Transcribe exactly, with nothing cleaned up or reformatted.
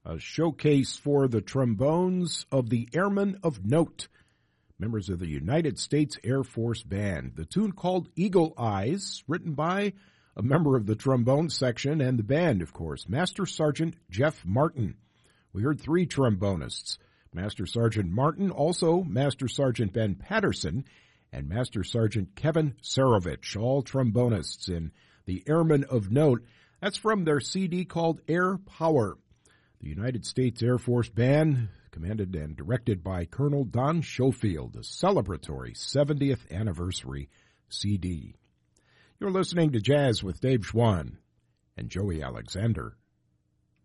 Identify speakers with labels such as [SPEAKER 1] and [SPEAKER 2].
[SPEAKER 1] a showcase for the trombones of the Airmen of Note, members of the United States Air Force Band. The tune called Eagle Eyes, written by a member of the trombone section and the band, of course, Master Sergeant Jeff Martin. We heard three trombonists, Master Sergeant Martin, also Master Sergeant Ben Patterson, and Master Sergeant Kevin Sarovich, all trombonists in the Airmen of Note. That's from their C D called Air Power. The United States Air Force Band, commanded and directed by Colonel Don Schofield, a celebratory seventieth anniversary C D. You're listening to Jazz with Dave Schwann and Joey Alexander.